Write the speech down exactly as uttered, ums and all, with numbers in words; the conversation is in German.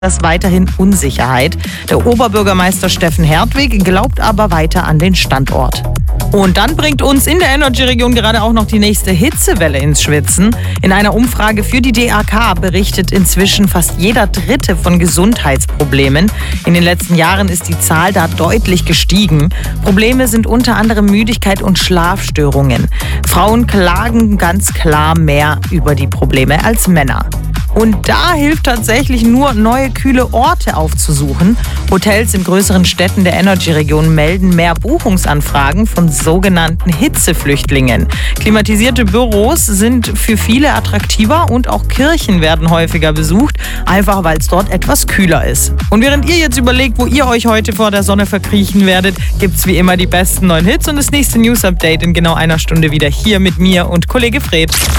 Das weiterhin Unsicherheit. Der Oberbürgermeister Steffen Hertwig glaubt aber weiter an den Standort. Und dann bringt uns in der Energy-Region gerade auch noch die nächste Hitzewelle ins Schwitzen. In einer Umfrage für die D A K berichtet inzwischen fast jeder Dritte von Gesundheitsproblemen. In den letzten Jahren ist die Zahl da deutlich gestiegen. Probleme sind unter anderem Müdigkeit und Schlafstörungen. Frauen klagen ganz klar mehr über die Probleme als Männer. Und da hilft tatsächlich nur, neue kühle Orte aufzusuchen. Hotels in größeren Städten der Energy-Region melden mehr Buchungsanfragen von sogenannten Hitzeflüchtlingen. Klimatisierte Büros sind für viele attraktiver und auch Kirchen werden häufiger besucht, einfach weil es dort etwas kühler ist. Und während ihr jetzt überlegt, wo ihr euch heute vor der Sonne verkriechen werdet, gibt's wie immer die besten neuen Hits und das nächste News-Update in genau einer Stunde wieder hier mit mir und Kollege Fred.